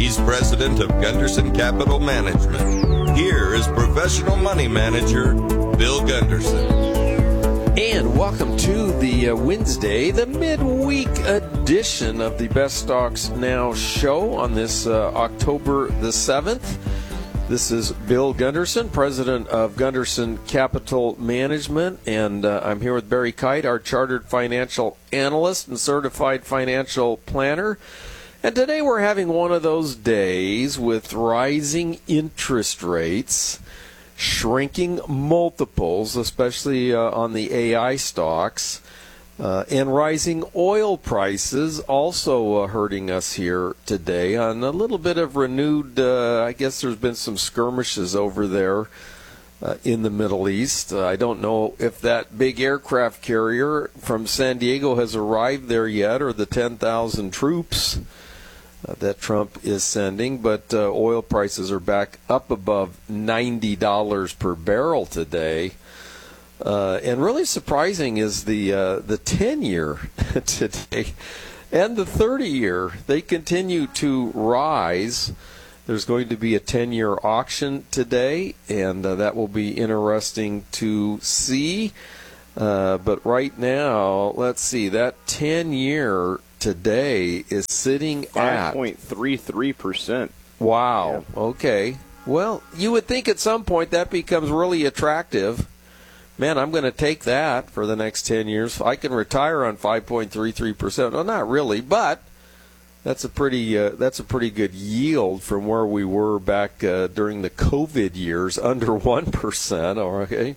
He's president of Gunderson Capital Management. Here is professional money manager Bill Gunderson. And welcome to the Wednesday, the midweek edition of the Best Stocks Now show on this October the 7th. This is Bill Gunderson, president of Gunderson Capital Management, and I'm here with Barry Kite, our chartered financial analyst and certified financial planner. And today we're having one of those days with rising interest rates, shrinking multiples, especially on the AI stocks, and rising oil prices also hurting us here today on a little bit of renewed, I guess there's been some skirmishes over there in the Middle East. I don't know if that big aircraft carrier from San Diego has arrived there yet, or the 10,000 troops that Trump is sending, but oil prices are back up above $90 per barrel today. And really surprising is the 10-year today and the 30-year. They continue to rise. There's going to be a 10-year auction today, and that will be interesting to see. But right now, let's see, that 10-year today is sitting at 5.33%. Wow. Yeah. Okay. Well, you would think at some point that becomes really attractive. Man, I'm going to take that for the next 10 years. I can retire on 5.33%. Well, not really, but that's a pretty good yield from where we were back during the COVID years, under 1%. All right.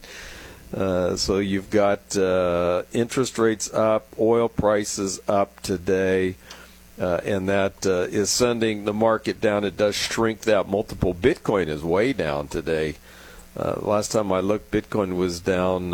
So you've got interest rates up, oil prices up today, and that is sending the market down. It does shrink that multiple. Bitcoin is way down today. Last time I looked, Bitcoin was down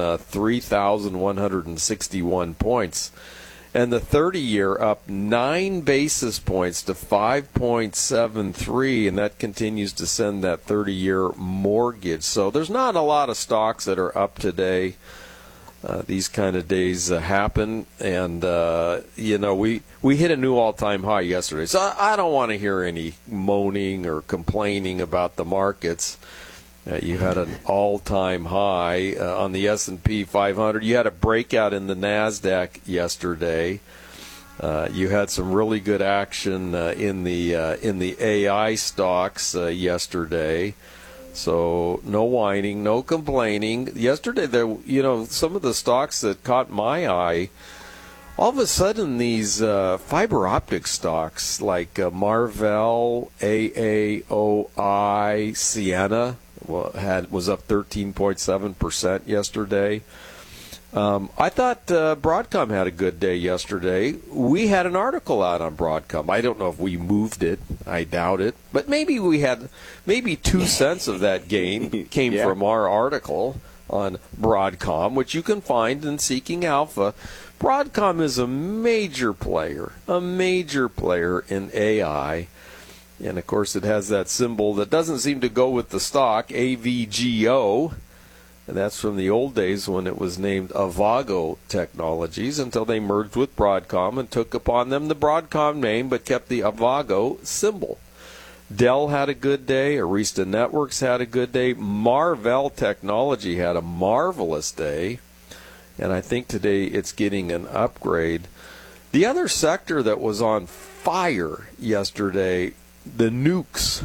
3,161 points. And the 30-year up 9 basis points to 5.73, and that continues to send that 30-year mortgage. So there's not a lot of stocks that are up today. These kind of days happen, and we hit a new all-time high yesterday. So I don't want to hear any moaning or complaining about the markets. You had an all-time high on the S&P 500. You had a breakout in the NASDAQ yesterday. You had some really good action in the AI stocks yesterday. So no whining, no complaining. Yesterday, some of the stocks that caught my eye, all of a sudden these fiber optic stocks like Marvell, AAOI, Ciena, was up 13.7% yesterday. I thought Broadcom had a good day yesterday. We had an article out on Broadcom. I don't know if we moved it. I doubt it. But maybe 2 cents of that gain came from our article on Broadcom, which you can find in Seeking Alpha. Broadcom is a major player in AI. And, of course, it has that symbol that doesn't seem to go with the stock, AVGO. And that's from the old days when it was named Avago Technologies, until they merged with Broadcom and took upon them the Broadcom name but kept the Avago symbol. Dell had a good day. Arista Networks had a good day. Marvell Technology had a marvelous day. And I think today it's getting an upgrade. The other sector that was on fire yesterday, the nukes.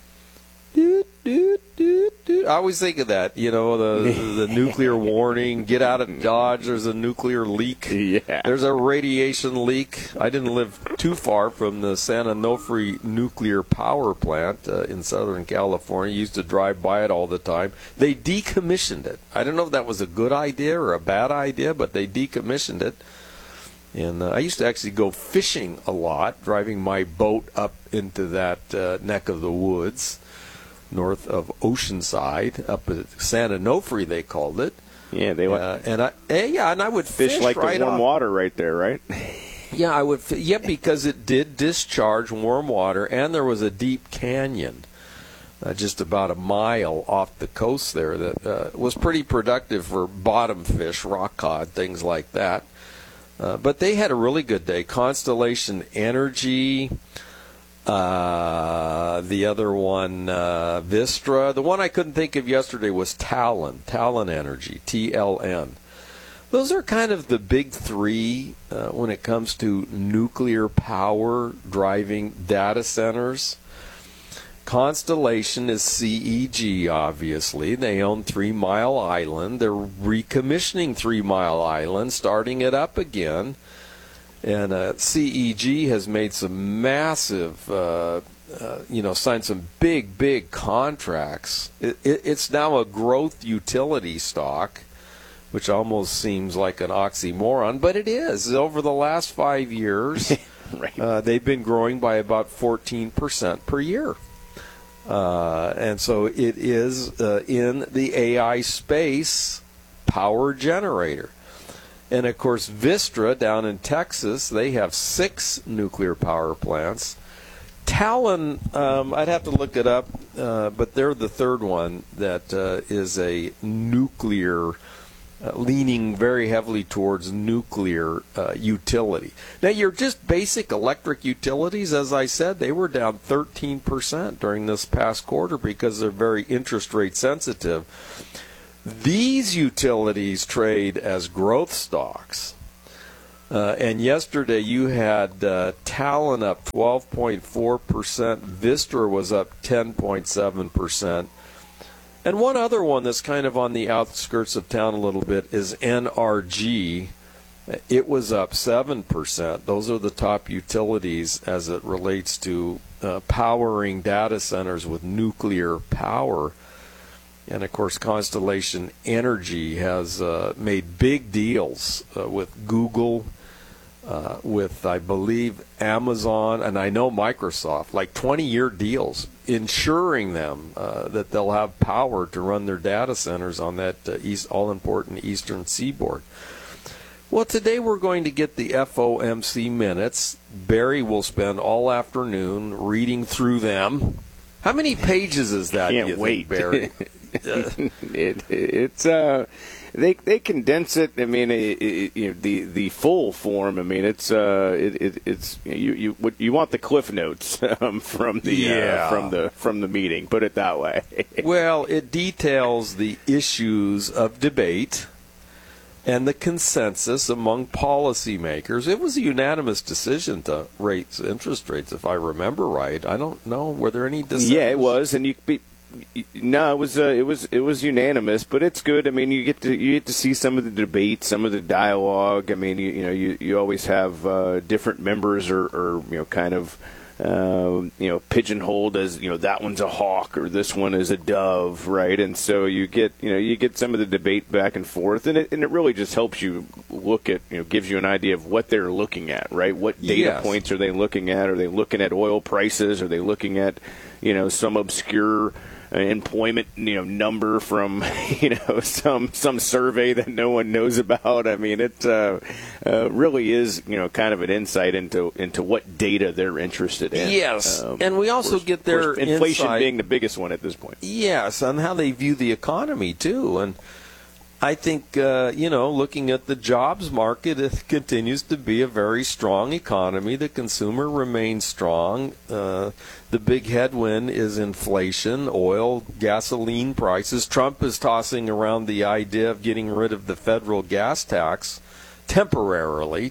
I always think of that, the nuclear warning, get out of Dodge, there's a nuclear leak. Yeah. There's a radiation leak. I didn't live too far from the San Onofre nuclear power plant in Southern California. Used to drive by it all the time. They decommissioned it. I don't know if that was a good idea or a bad idea, but they decommissioned it. And I used to actually go fishing a lot, driving my boat up into that neck of the woods, north of Oceanside, up at San Onofre, they called it. Yeah, they went. And I would fish like right the warm off. water right there, right? Yeah, I would. Yeah, because it did discharge warm water, and there was a deep canyon just about a mile off the coast there that was pretty productive for bottom fish, rock cod, things like that. But they had a really good day. Constellation Energy, The other one, Vistra. The one I couldn't think of yesterday was Talon Energy, TLN. Those are kind of the big three when it comes to nuclear power driving data centers. Constellation is CEG, obviously. They own 3 Mile Island. They're recommissioning 3 Mile Island, starting it up again. And CEG has made some massive, signed some big contracts. It's now a growth utility stock, which almost seems like an oxymoron, but it is. Over the last 5 years, right. They've been growing by about 14% per year. And so it is in the AI space power generator. And, of course, Vistra down in Texas, they have 6 nuclear power plants. Talon, I'd have to look it up, but they're the third one that is a nuclear, leaning very heavily towards nuclear utility. Now, your just basic electric utilities, as I said, they were down 13% during this past quarter because they're very interest rate sensitive. These utilities trade as growth stocks. And yesterday you had Talon up 12.4%. Vistra was up 10.7%. And one other one that's kind of on the outskirts of town a little bit is NRG. It was up 7%. Those are the top utilities as it relates to powering data centers with nuclear power. And, of course, Constellation Energy has made big deals with Google, with, I believe, Amazon, and I know Microsoft, like 20-year deals, ensuring them that they'll have power to run their data centers on that all-important eastern seaboard. Well, today we're going to get the FOMC minutes. Barry will spend all afternoon reading through them. How many pages is that, Can't do you wait. think, Barry? They condense it. I mean, the full form. I mean, it's you want the cliff notes from the meeting. Put it that way. Well, it details the issues of debate and the consensus among policymakers. It was a unanimous decision to raise interest rates, if I remember right. I don't know. Were there any dissents? Yeah, it was, and it was unanimous, but it's good. I mean, you get to see some of the debate, some of the dialogue. I mean, you always have different members or kind of pigeonholed as that one's a hawk or this one is a dove, right? And so you get some of the debate back and forth, and it really just helps you look at gives you an idea of what they're looking at, right? What data points are they looking at? Are they looking at oil prices? Are they looking at some obscure employment number from some survey that no one knows about? I mean, it really is kind of an insight into what data they're interested in. Yes, and we also get their inflation insight, being the biggest one at this point. Yes, on how they view the economy too. And I think looking at the jobs market, it continues to be a very strong economy. The consumer remains strong. The big headwind is inflation, oil, gasoline prices. Trump is tossing around the idea of getting rid of the federal gas tax temporarily.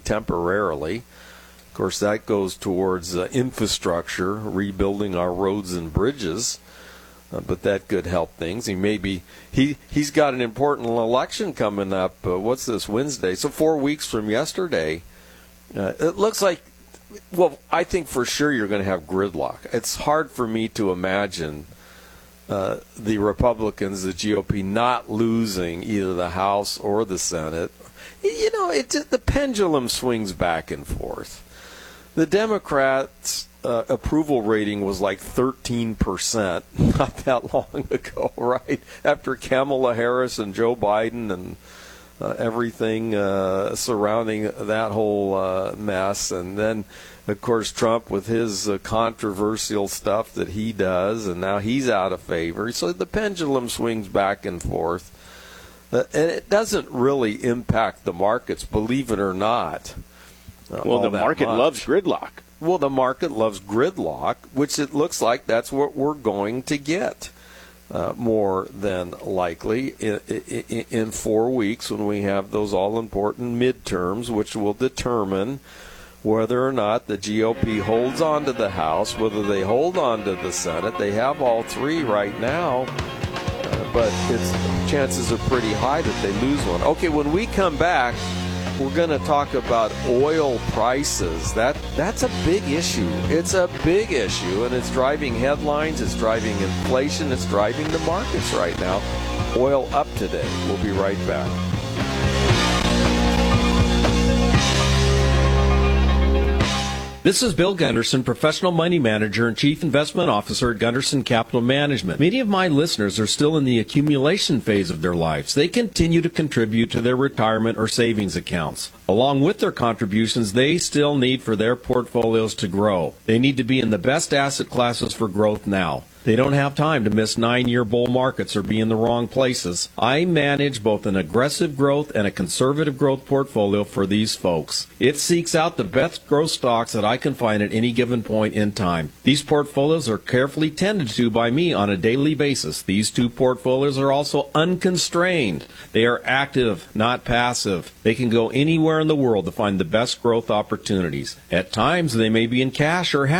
Of course, that goes towards infrastructure, rebuilding our roads and bridges. But that could help things. He's got an important election coming up. What's this, Wednesday? So 4 weeks from yesterday. It looks like, well, I think for sure you're going to have gridlock. It's hard for me to imagine the Republicans, the GOP, not losing either the House or the Senate. The pendulum swings back and forth. The Democrats' approval rating was like 13% not that long ago, right? After Kamala Harris and Joe Biden and everything surrounding that whole mess. And then, of course, Trump with his controversial stuff that he does, and now he's out of favor. So the pendulum swings back and forth. And it doesn't really impact the markets, believe it or not. Well, the market loves gridlock. Well, the market loves gridlock, which it looks like that's what we're going to get. More than likely in 4 weeks when we have those all-important midterms, which will determine whether or not the GOP holds on to the House, whether they hold on to the Senate. They have all three right now, but chances are pretty high that they lose one. Okay, when we come back, we're going to talk about oil prices. That's a big issue. It's a big issue, and it's driving headlines, it's driving inflation, it's driving the markets right now. Oil up today. We'll be right back. This is Bill Gunderson, Professional Money Manager and Chief Investment Officer at Gunderson Capital Management. Many of my listeners are still in the accumulation phase of their lives. They continue to contribute to their retirement or savings accounts. Along with their contributions, they still need for their portfolios to grow. They need to be in the best asset classes for growth now. They don't have time to miss 9-year bull markets or be in the wrong places. I manage both an aggressive growth and a conservative growth portfolio for these folks. It seeks out the best growth stocks that I can find at any given point in time. These portfolios are carefully tended to by me on a daily basis. These two portfolios are also unconstrained. They are active, not passive. They can go anywhere in the world to find the best growth opportunities. At times, they may be in cash or